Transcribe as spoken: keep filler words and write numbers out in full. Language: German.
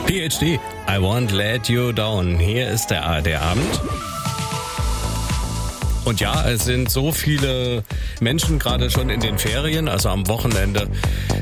P H D, I Won't Let You Down. Hier ist der A R D-Abend. Und ja, es sind so viele Menschen gerade schon in den Ferien, also am Wochenende